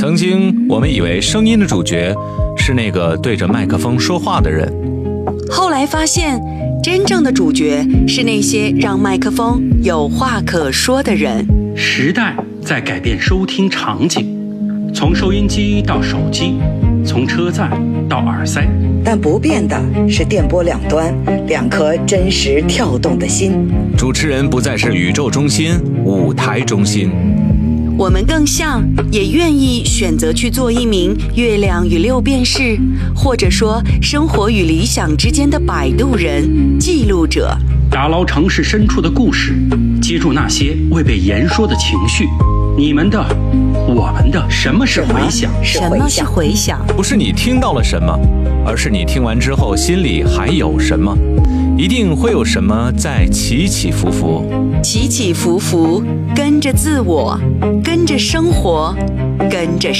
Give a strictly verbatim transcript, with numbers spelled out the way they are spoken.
曾经我们以为声音的主角是那个对着麦克风说话的人， 后来发现真正的主角是那些让麦克风有话可说的人。 时代在改变收听场景，从收音机到手机，从车载到耳塞， 但不变的是电波两端两颗真实跳动的心。 主持人不再是宇宙中心、舞台中心， 我们更像，也愿意选择去做一名月亮与六便士，或者说生活与理想之间的摆渡人、记录者， 打捞城市深处的故事，接住那些未被言说的情绪。你们的，我们的，什么是回响？ 什么是回响？ 不是你听到了什么，而是你听完之后心里还有什么。一定会有什么在起起伏伏， 起起伏伏，跟着自我，跟着生活，跟着